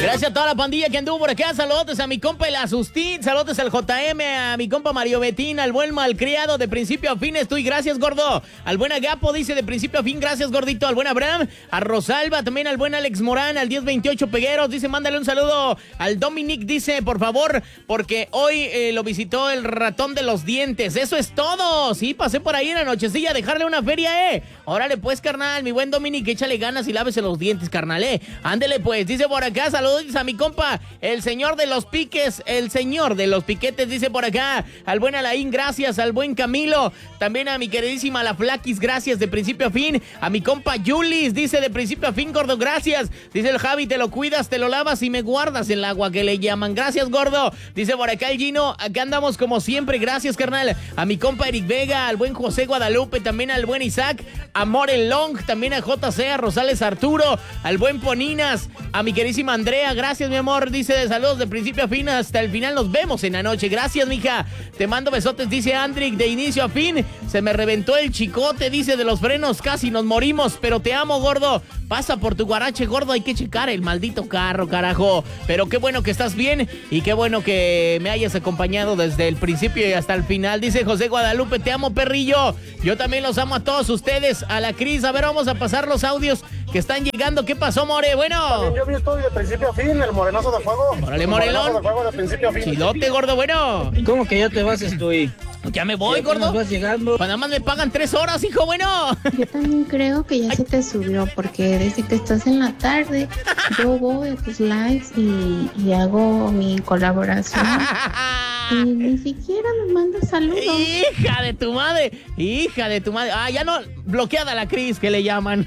Gracias a toda la pandilla que anduvo por acá. Saludos a mi compa el Asustín. Saludos al JM, a mi compa Mario Betín, al buen malcriado de principio a fin. Estoy, gracias, gordo. Al buen Agapo dice de principio a fin, gracias, gordito. Al buen Abraham, a Rosalba, también al buen Alex Morán, al 1028 Pegueros. Dice, mándale un saludo al Dominic. Dice, por favor, porque hoy lo visitó el ratón de los dientes. Eso es todo. Sí, pasé por ahí en la nochecilla a dejarle una feria, Órale, pues, carnal, mi buen Dominic, échale ganas y lávese los dientes, carnal, Ándele, pues. Dice por acá, saludos a mi compa, el señor de los piques, el señor de los piquetes, dice por acá. Al buen Alain, gracias. Al buen Camilo, también a mi queridísima La Flaquis, gracias, de principio a fin. A mi compa Julis, dice de principio a fin, gordo, gracias. Dice el Javi, te lo cuidas, te lo lavas y me guardas el agua que le llaman. Gracias, gordo. Dice por acá el Gino, acá andamos como siempre, gracias, carnal. A mi compa Eric Vega, al buen José Guadalupe, también al buen Isaac, a More Long, también a JC, a Rosales Arturo, al buen Poninas, a mi queridísima Andrea, gracias, mi amor. Dice de saludos de principio a fin hasta el final, nos vemos en la noche. Gracias, mija. Te mando besotes, dice Andrick, de inicio a fin. Se me reventó el chicote, dice, de los frenos, casi nos morimos, pero te amo, gordo. Pasa por tu guarache, gordo, hay que checar el maldito carro, carajo. Pero qué bueno que estás bien y qué bueno que me hayas acompañado desde el principio y hasta el final. Dice José Guadalupe, te amo, perrillo. Yo también los amo a todos ustedes. A la Cris, a ver, vamos a pasar los audios que están llegando. ¿Qué pasó, More? Bueno. También yo vi estoy de principio a fin, el morenazo de fuego. Órale, Morelón. El morenazo de fuego de principio a fin. Chidote, gordo, bueno. ¿Cómo que ya te vas, estoy? Ya me voy, gordo. Vas llegando. Pues nada más me pagan 3 horas, hijo, bueno. Yo también creo que ya se te subió, porque desde que estás en la tarde, yo voy a tus lives y hago mi colaboración. Y ni siquiera me mandas saludos. Hija de tu madre. Hija de tu madre. Ah, ya no. Bloqueada la Cris, que le llaman.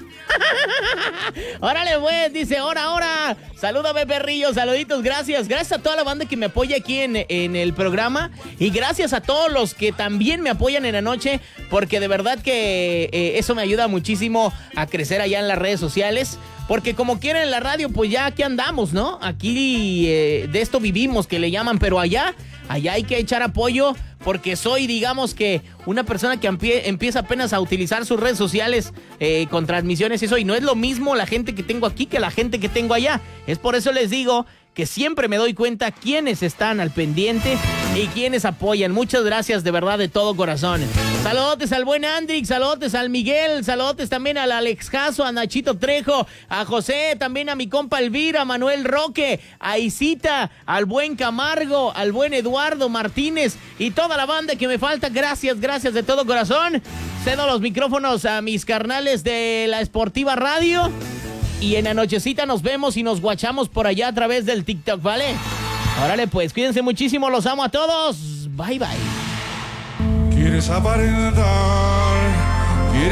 Órale, pues, dice, ahora. Salúdame, perrillo, saluditos, gracias. Gracias a toda la banda que me apoya aquí en el programa. Y gracias a todos los que también me apoyan en la noche, porque de verdad que eso me ayuda muchísimo a crecer allá en las redes sociales. Porque como quiera en la radio, pues ya aquí andamos, ¿no? Aquí de esto vivimos, que le llaman, pero allá hay que echar apoyo, porque soy, digamos que, una persona que empieza apenas a utilizar sus redes sociales con transmisiones y eso, y no es lo mismo la gente que tengo aquí que la gente que tengo allá. Es por eso les digo que siempre me doy cuenta quiénes están al pendiente y quiénes apoyan. Muchas gracias, de verdad, de todo corazón. Saludotes al buen Andrix, saludotes al Miguel, saludotes también al Alex Jasso, a Nachito Trejo, a José, también a mi compa Elvira, a Manuel Roque, a Isita, al buen Camargo, al buen Eduardo Martínez y toda la banda que me falta. Gracias de todo corazón. Cedo los micrófonos a mis carnales de la Esportiva Radio. Y en la nochecita nos vemos y nos guachamos por allá a través del TikTok, ¿vale? Órale, pues, cuídense muchísimo, los amo a todos. Bye, bye. ¿Quieres aparentar?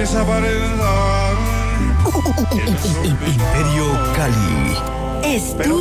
Imperio Cali.